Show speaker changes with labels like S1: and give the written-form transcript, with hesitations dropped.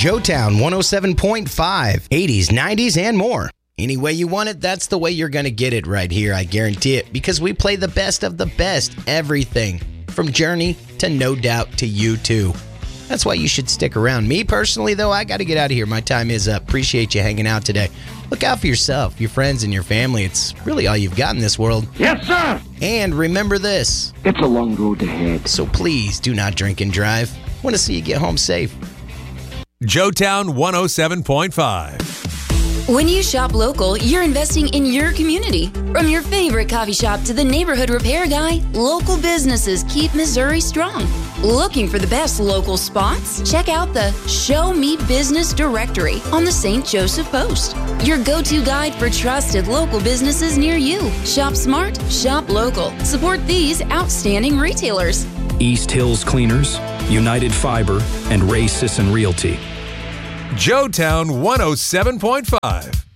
S1: Joetown 107.5, 80s, 90s, and more. Any way you want it, that's the way you're going to get it right here, I guarantee it, because we play the best of the best, everything, from Journey to No Doubt to U2. That's why you should stick around. Me personally, though, I got to get out of here. My time is up. Appreciate you hanging out today. Look out for yourself, your friends, and your family. It's really all you've got in this world.
S2: Yes, sir!
S1: And remember this.
S2: It's a long road ahead.
S1: So please do not drink and drive. Want to see you get home safe.
S3: Joetown 107.5.
S4: When you shop local, you're investing in your community. From your favorite coffee shop to the neighborhood repair guy, local businesses keep Missouri strong. Looking for the best local spots? Check out the Show Me Business directory on the St. Joseph Post. Your go-to guide for trusted local businesses near you. Shop smart, shop local. Support these outstanding retailers.
S5: East Hills Cleaners, United Fiber, and Ray Sisson Realty.
S3: Joetown 107.5.